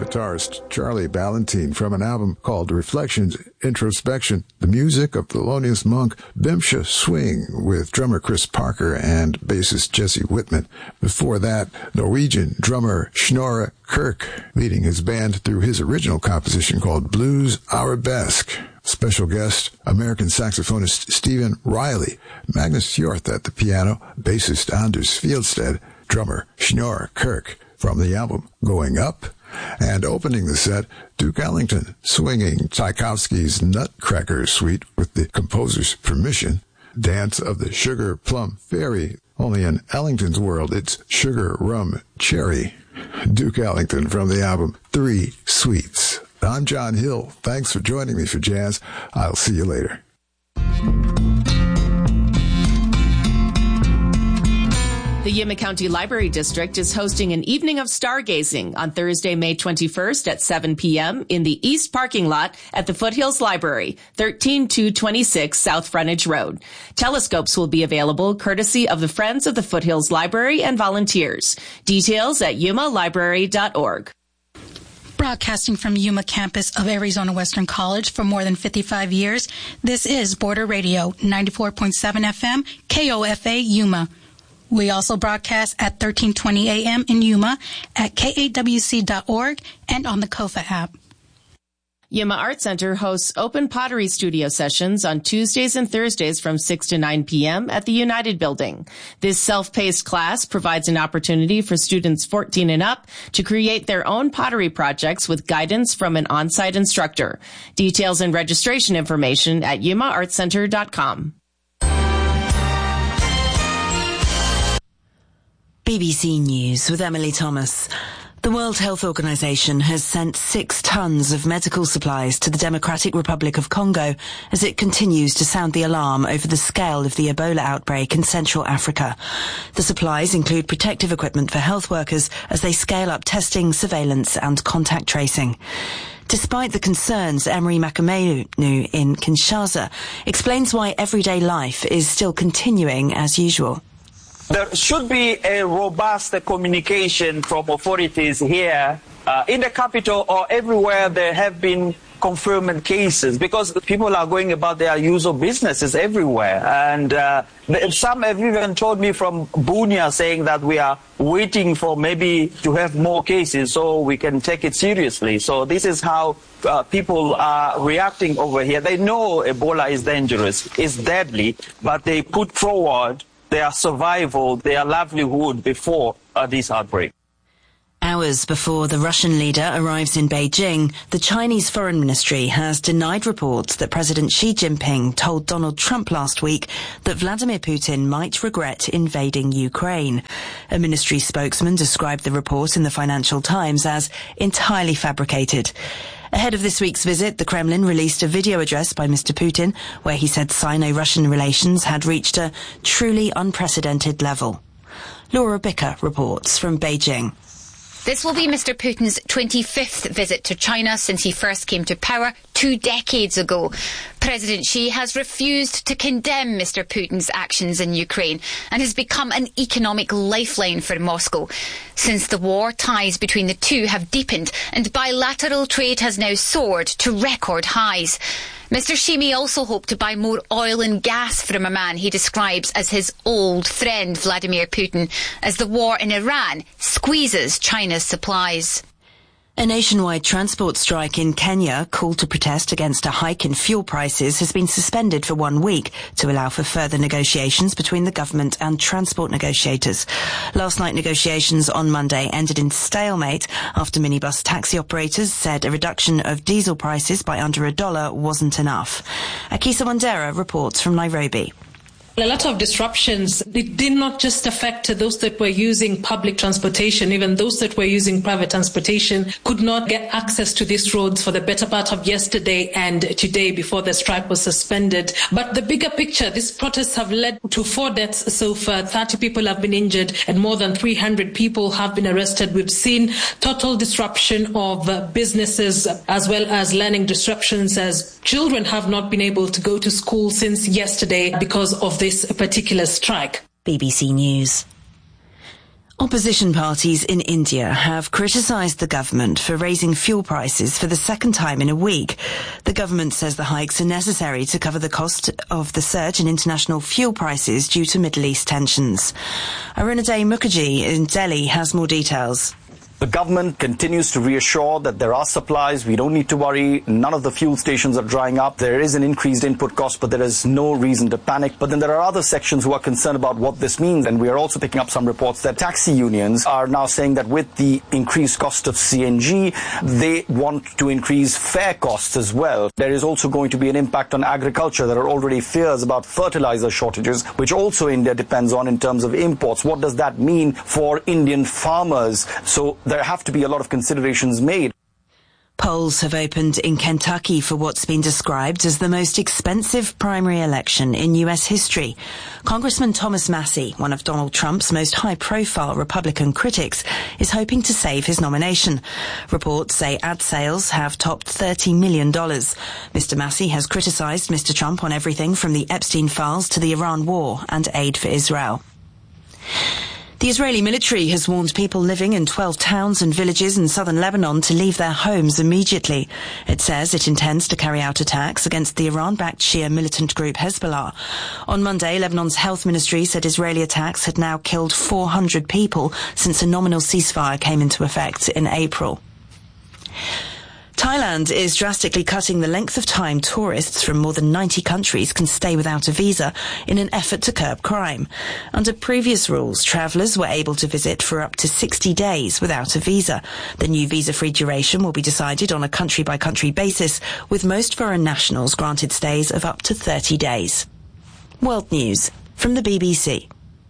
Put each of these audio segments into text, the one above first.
guitarist Charlie Ballantine from an album called Reflections, Introspection. The music of Thelonious Monk, Bimsha Swing with drummer Chris Parker and bassist Jesse Whitman. Before that, Norwegian drummer Snorre Kirk leading his band through his original composition called Blues Arabesque. Special guest, American saxophonist Stephen Riley, Magnus Hjorth at the piano, bassist Anders Fieldstead, drummer Snorre Kirk from the album Going Up. And opening the set, Duke Ellington swinging Tchaikovsky's Nutcracker Suite with the composer's permission. Dance of the Sugar Plum Fairy. Only in Ellington's world, it's Sugar Rum Cherry. Duke Ellington from the album Three Sweets. I'm John Hill. Thanks for joining me for Jazz. I'll see you later. The Yuma County Library District is hosting an evening of stargazing on Thursday, May 21st at 7 p.m. in the East Parking Lot at the Foothills Library, 13226 South Frontage Road. Telescopes will be available courtesy of the Friends of the Foothills Library and volunteers. Details at yumalibrary.org. Broadcasting from Yuma campus of Arizona Western College for more than 55 years, this is Border Radio, 94.7 FM, KOFA Yuma. We also broadcast at 1320 AM in Yuma, at KAWC.org, and on the KOFA app. Yuma Art Center hosts open pottery studio sessions on Tuesdays and Thursdays from 6 to 9 p.m. at the United Building. This self-paced class provides an opportunity for students 14 and up to create their own pottery projects with guidance from an on-site instructor. Details and registration information at yumaartcenter.com. BBC News with Emily Thomas. The World Health Organization has sent 6 tons of medical supplies to the Democratic Republic of Congo as it continues to sound the alarm over the scale of the Ebola outbreak in Central Africa. The supplies include protective equipment for health workers as they scale up testing, surveillance and contact tracing. Despite the concerns, Emery Makamenu in Kinshasa explains why everyday life is still continuing as usual. There should be a robust communication from authorities here in the capital or everywhere there have been confirmed cases, because people are going about their usual businesses everywhere. And some have even told me from Bunia saying that we are waiting for maybe to have more cases so we can take it seriously. So this is how people are reacting over here. They know Ebola is dangerous, it's deadly, but they put forward their survival, their livelihood before this outbreak. Hours before the Russian leader arrives in Beijing, the Chinese Foreign Ministry has denied reports that President Xi Jinping told Donald Trump last week that Vladimir Putin might regret invading Ukraine. A ministry spokesman described the report in the Financial Times as entirely fabricated. Ahead of this week's visit, the Kremlin released a video address by Mr. Putin where he said Sino-Russian relations had reached a truly unprecedented level. Laura Bicker reports from Beijing. This will be Mr. Putin's 25th visit to China since he first came to power 2 decades ago. President Xi has refused to condemn Mr. Putin's actions in Ukraine and has become an economic lifeline for Moscow. Since the war, ties between the two have deepened and bilateral trade has now soared to record highs. Mr. Xi may also hope to buy more oil and gas from a man he describes as his old friend Vladimir Putin as the war in Iran squeezes China's supplies. A nationwide transport strike in Kenya, called to protest against a hike in fuel prices, has been suspended for 1 week to allow for further negotiations between the government and transport negotiators. Last night, negotiations on Monday ended in stalemate after minibus taxi operators said a reduction of diesel prices by under $1 wasn't enough. Akisa Wandera reports from Nairobi. A lot of disruptions. It did not just affect those that were using public transportation. Even those that were using private transportation could not get access to these roads for the better part of yesterday and today before the strike was suspended. But the bigger picture, these protests have led to 4 deaths so far. 30 people have been injured and more than 300 people have been arrested. We've seen total disruption of businesses as well as learning disruptions, as children have not been able to go to school since yesterday because of this particular strike. BBC News. Opposition parties in India have criticised the government for raising fuel prices for the second time in a week. The government says the hikes are necessary to cover the cost of the surge in international fuel prices due to Middle East tensions. Arunaday Mukherjee in Delhi has more details. The government continues to reassure that there are supplies. We don't need to worry. None of the fuel stations are drying up. There is an increased input cost, but there is no reason to panic. But then there are other sections who are concerned about what this means. And we are also picking up some reports that taxi unions are now saying that with the increased cost of CNG, they want to increase fare costs as well. There is also going to be an impact on agriculture. There are already fears about fertilizer shortages, which also India depends on in terms of imports. What does that mean for Indian farmers? So there have to be a lot of considerations made. Polls have opened in Kentucky for what's been described as the most expensive primary election in U.S. history. Congressman Thomas Massie, one of Donald Trump's most high-profile Republican critics, is hoping to save his nomination. Reports say ad sales have topped $30 million. Mr. Massie has criticized Mr. Trump on everything from the Epstein files to the Iran war and aid for Israel. The Israeli military has warned people living in 12 towns and villages in southern Lebanon to leave their homes immediately. It says it intends to carry out attacks against the Iran-backed Shia militant group Hezbollah. On Monday, Lebanon's health ministry said Israeli attacks had now killed 400 people since a nominal ceasefire came into effect in April. Thailand is drastically cutting the length of time tourists from more than 90 countries can stay without a visa in an effort to curb crime. Under previous rules, travellers were able to visit for up to 60 days without a visa. The new visa-free duration will be decided on a country-by-country basis, with most foreign nationals granted stays of up to 30 days. World News from the BBC.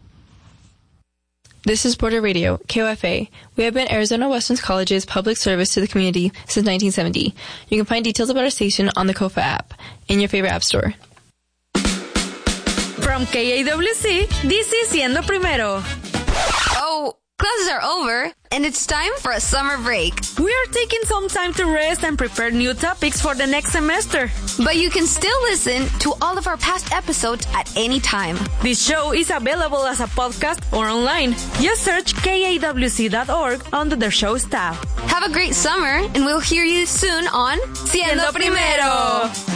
This is Border Radio, KOFA. We have been Arizona Western College's public service to the community since 1970. You can find details about our station on the KOFA app, in your favorite app store. From KAWC, this is Siendo Primero. Oh, classes are over, and it's time for a summer break. We are taking some time to rest and prepare new topics for the next semester. But you can still listen to all of our past episodes at any time. This show is available as a podcast or online. Just search kawc.org under the show's tab. Have a great summer, and we'll hear you soon on Siendo Primero.